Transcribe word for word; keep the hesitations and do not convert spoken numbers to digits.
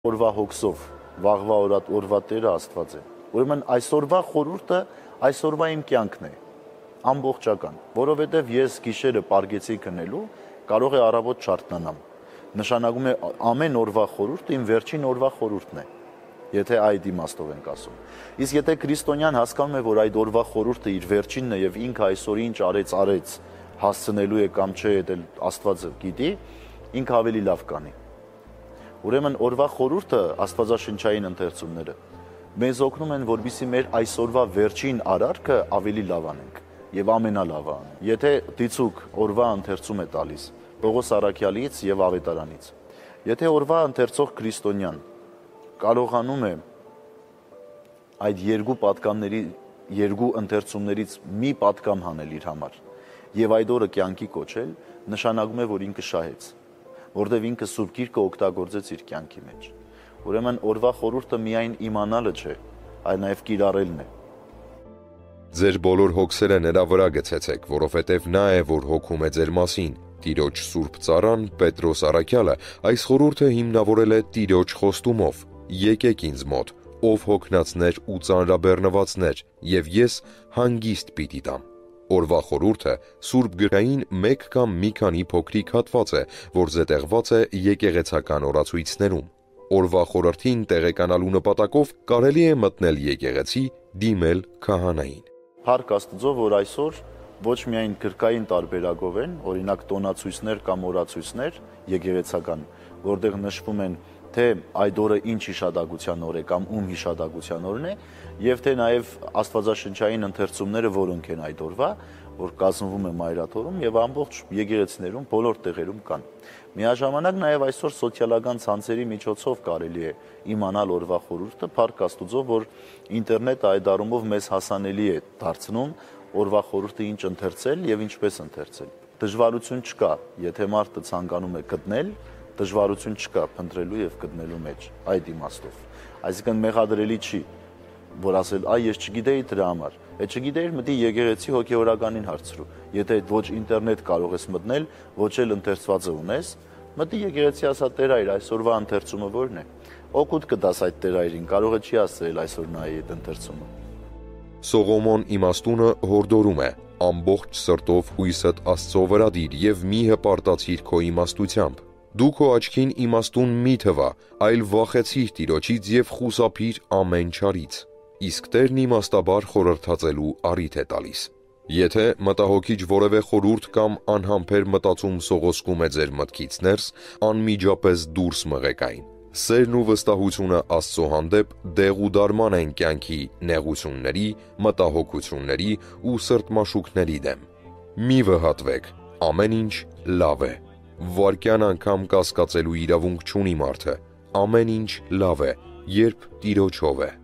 Օրվա հոգսով, վաղվա օրվա Տերը Աստված է։ Ուրեմն այսօրվա խորհուրդը այսօրվա իմ կյանքն է, ամբողջական, որովհետև ես գիշերը պարգեցի քնելու, կարող է առավոտ չարթնանամ։ Նշանակում է ամեն օրվա խորհուրդը իմ վերջին օրվա խորհուրդն է, եթե այդ իմաստով ենք ասում։ Իսկ եթե քրիստոնյան հասկանում է, որ այդ օրվա խորհուրդը իր վերջինն է եւ ինքը այսօր ինչ արեց, արեց, հասցնելու է կամ չէ, դա Աստվածը գիտի, ինքը ավելի լավ կանի։ Ուրեմն օրվա խորհուրդը աստվածաշնչային ընթերցումները մեզ օգնում են, որպեսզի մեր այսօրվա վերջին արարքը ավելի լավ անենք եւ ամենալավը անենք։ Եթե դիցուկ օրվա ընթերցում է տալիս Պողոս Առաքյալից եւ Ավետարանից, եթե օրվա ընթերցող քրիստոնյան կարողանում է այդ երկու պատկամների, երկու ընթերցումներից մի պատկամ հանել իր համար եւ այդ օրը կյանքի կոչել, նշանակում է, որ ինքը շահեց, որտեղ ինքը Սուրբ Գիրքը օգտագործեց իր կյանքի մեջ։ Ուրեմն օրվա խորհուրդը միայն իմանալը չէ, այլ նաև կիրառելն է։ Ձեր բոլոր հոգսերը նրա վրա գցեցեք, որովհետև նա է, որ հոգում է ձեր մասին։ Տիրոջ Սուրբ Ծառան Պետրոս Առաքյալը այս խորհուրդը հիմնավորել է Տիրոջ խոստումով. «Եկեք ինձ մոտ, ով հոգնածներ ու ծանրաբեռնվածներ, եւ ես հանգիստ պիտի տամ»։ Օրվա խորհուրդը Սուրբ Գրքային մեկ կամ մի քանի փոքրիկ հատված է, որ զետեղված է եկեղեցական օրացույցներում։ Օրվա խորհրդին տեղեկանալու նպատակով կարելի է մտնել եկեղեցի, դիմել քահանային։ Փառք Աստծո, որ այսօր ոչ միայն գրքային տարբերակով են, օրինակ տոնացույցներ կամ օրացույցներ եկեղեցական, որտեղ նշվում են թե այդ օրը ինչ հիշատակության օր է կամ ում հիշատակության օրն է, եւ թե նաեւ աստվածաշնչային ընթերցումները որոնք են այդ օրվա, որ կազմվում է Մայրաթորում եւ ամբողջ եկեղեցիներում, բոլոր տեղերում կան։ Միաժամանակ նաեւ այսօր սոցիալական ցանցերի միջոցով կարելի է իմանալ օրվա խորհուրդը, փառք Աստուծո, որ ինտերնետը այդ առումով մեզ հասանելի է դարձնում օրվա խորհուրդը ինչ ընթերցել եւ ինչպես ընթերցել։ Դժվարություն չկա, եթե մարդը ցանկանում է գտնել, դժվարություն չկա փնտրելու եւ գտնելու մեջ այդ իմաստով։ Այսինքն մեղադրելի չի, որ ասել, այ ես չգիտեի դրա համար։ Այդ չգիտեիր, մտի եկեղեցի հոգեորականին հարցրու։ Եթե ոչ ինտերնետ կարող ես մտնել, ոչ էլ ընթերցվածը ունես, մտի եկեղեցի ասա Տեր այր, այսօրվա ընթերցումը ո՞րն է։ Օգուտ կտաս այդ Տեր այրին, կարող է չի ասել այսօր նայի այդ ընթերցումը։ Սողոմոն իմաստունը հորդորում է. ամբողջ սրտով հույսդ Աստծո վրա դիր եւ մի հպարտացիր քո իմաստությամբ։ Դու քո աչքին իմաստուն մի թվա, այլ վախեցիր Տիրոջից եւ խուսափիր ամեն չարից։ Իսկ Տերն իմաստաբար խորհրդածելու առիթ է տալիս։ Եթե մտահոգիչ որևէ խորհուրդ կամ անհամբեր մտածում սողոսկում է ձեր մտքից ներս, անմիջապես դուրս մղեք այն։ Սերն ու վստահությունը Աստծո հանդեպ դեղ ու դարման են կյանքի նեղությունների, մտահոգությունների ու սրտմաշուկների դեմ։ Մի վհատվեք, ամեն ինչ լավ է։ Վարկյան անգամ կասկածելու իրավունք չունի մարդը, ամեն ինչ լավ է, երբ Տիրոջով է։